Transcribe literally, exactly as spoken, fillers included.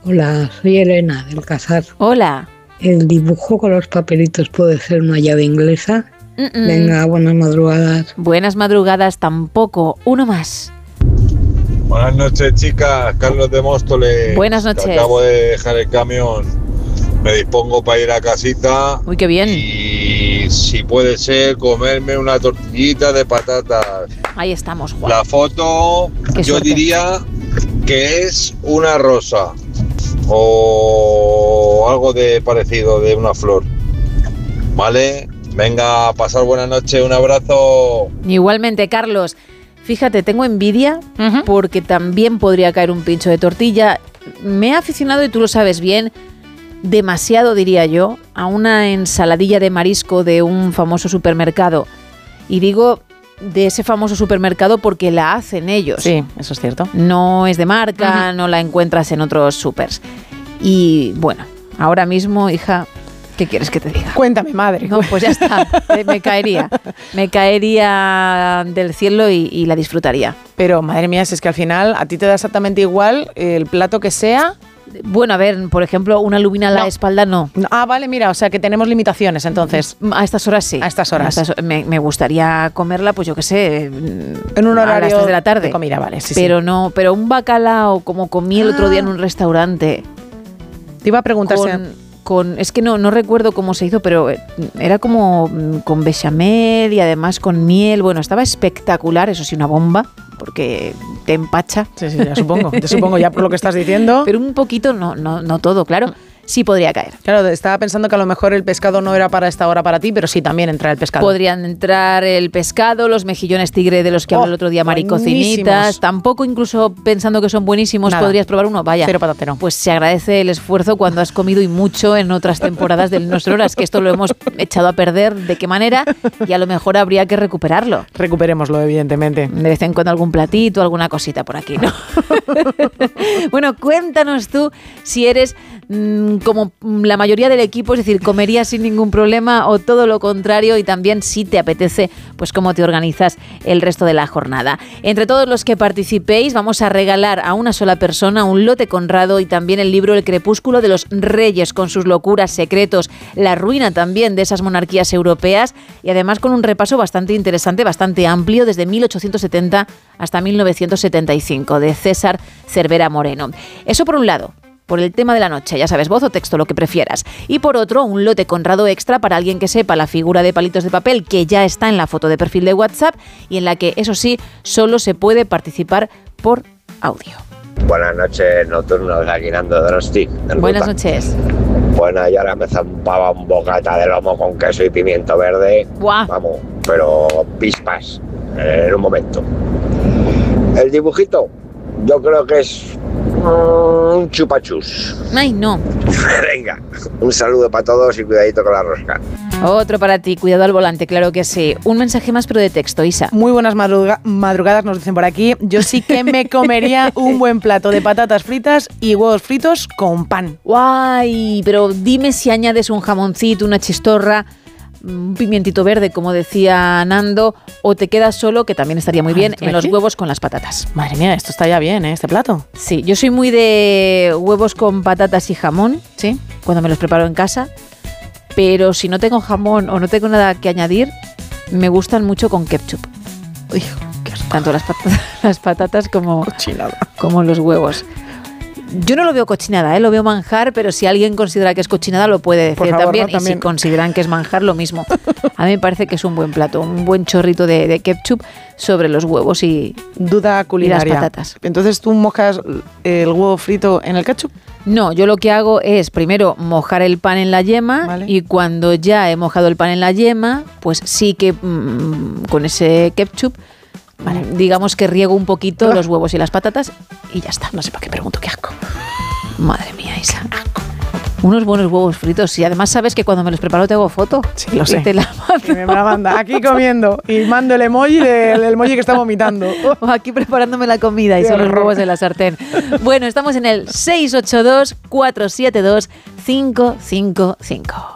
Hola, soy Elena del Casar. Hola. ¿El dibujo con los papelitos puede ser una llave inglesa? Mm-mm. Venga, buenas madrugadas. Buenas madrugadas tampoco. Uno más. Buenas noches, chicas. Carlos de Móstoles. Buenas noches. Acabo de dejar el camión. Me dispongo para ir a casita. Uy, qué bien. Y si puede ser, comerme una tortillita de patatas. Ahí estamos, Juan. La foto, Qué yo suerte. diría que es una rosa. O algo de parecido, de una flor. ¿Vale? Venga, a pasar buena noche. Un abrazo. Igualmente, Carlos. Fíjate, tengo envidia uh-huh. porque también podría caer un pincho de tortilla. Me he aficionado, y tú lo sabes bien, demasiado diría yo, a una ensaladilla de marisco de un famoso supermercado. Y digo de ese famoso supermercado porque la hacen ellos. Sí, eso es cierto. No es de marca, uh-huh. no la encuentras en otros supers. Y bueno, ahora mismo, hija, ¿qué quieres que te diga? Cuéntame, madre. No, pues ya está, me caería. Me caería del cielo y, y la disfrutaría. Pero, madre mía, si es que al final a ti te da exactamente igual el plato que sea. Bueno, a ver, por ejemplo, una lubina a la no. espalda no. no. Ah, vale, mira, o sea que tenemos limitaciones entonces. A estas horas sí. A estas horas. A estas, me, me gustaría comerla, pues yo qué sé, en un horario a las tres de la tarde. De comida, vale, sí, pero sí. no, pero un bacalao como comí el otro día en un restaurante. Te iba a preguntar si... Con, es que no, no recuerdo cómo se hizo, pero era como con bechamel y además con miel. Bueno, estaba espectacular, eso sí, una bomba, porque te empacha. Sí, sí, ya supongo, te supongo ya por lo que estás diciendo. Pero un poquito, no, no, no todo, claro. Sí podría caer. Claro, estaba pensando que a lo mejor el pescado no era para esta hora para ti, pero sí también entra el pescado. Podrían entrar el pescado, los mejillones tigre de los que oh, hablé el otro día, maricocinitas. Tampoco, incluso pensando que son buenísimos, Nada. Podrías probar uno. Vaya, cero patatero. Pues se agradece el esfuerzo cuando has comido y mucho en otras temporadas de Nuestro Horas, que esto lo hemos echado a perder. ¿De qué manera? Y a lo mejor habría que recuperarlo. Recuperémoslo, evidentemente. De vez en cuando algún platito, alguna cosita por aquí, ¿no? Bueno, cuéntanos tú si eres mmm, como la mayoría del equipo, es decir, comerías sin ningún problema o todo lo contrario, y también si te apetece, pues cómo te organizas el resto de la jornada. Entre todos los que participéis vamos a regalar a una sola persona un lote Conrado y también el libro El crepúsculo de los reyes, con sus locuras, secretos, la ruina también de esas monarquías europeas, y además con un repaso bastante interesante, bastante amplio, desde mil ochocientos setenta hasta mil novecientos setenta y cinco, de César Cervera Moreno. Eso por un lado, por el tema de la noche, ya sabes, voz o texto, lo que prefieras. Y por otro, un lote Conrado extra para alguien que sepa la figura de palitos de papel que ya está en la foto de perfil de WhatsApp y en la que, eso sí, solo se puede participar por audio. Buenas noches, nocturnos, aquí Nando Donosti. Buenas noches. Bueno, y ahora me zampaba un bocata de lomo con queso y pimiento verde. ¡Buah! Vamos, pero pispas, en un momento. El dibujito, yo creo que es un chupachus. Ay, no. Venga, un saludo para todos y cuidadito con la rosca. Otro para ti, cuidado al volante, claro que sí. Un mensaje más, pero de texto, Isa. Muy buenas madruga- madrugadas, nos dicen por aquí. Yo sí que me comería un buen plato de patatas fritas y huevos fritos con pan. Guay, pero dime si añades un jamoncito, una chistorra, un pimientito verde, como decía Nando, o te quedas solo, que también estaría muy bien, en los huevos con las patatas. Madre mía, esto está ya bien, ¿eh? Este plato. Sí, yo soy muy de huevos con patatas y jamón, sí, cuando me los preparo en casa, pero si no tengo jamón o no tengo nada que añadir, me gustan mucho con ketchup. Uy, qué rico. Tanto las patatas, las patatas como, Cochinada. como los huevos. Yo no lo veo cochinada, ¿eh? Lo veo manjar, pero si alguien considera que es cochinada lo puede decir. Por favor, también, ¿no? También. Y si consideran que es manjar, lo mismo. A mí me parece que es un buen plato, un buen chorrito de, de ketchup sobre los huevos y, Duda culinaria. y las patatas. Entonces, ¿tú mojas el huevo frito en el ketchup? No, yo lo que hago es primero mojar el pan en la yema, vale, y cuando ya he mojado el pan en la yema, pues sí que mmm, con ese ketchup, vale, digamos que riego un poquito ah. los huevos y las patatas y ya está. No sé para qué pregunto, qué asco. Madre mía, Isa. Unos buenos huevos fritos. Y además sabes que cuando me los preparo te hago foto. Sí, lo sé. Te la mando. Me la manda aquí comiendo y mando el emoji del emoji que está vomitando. O aquí preparándome la comida y son los huevos en la sartén. Bueno, estamos en el seis ocho dos, cuatro siete dos, cinco cinco cinco.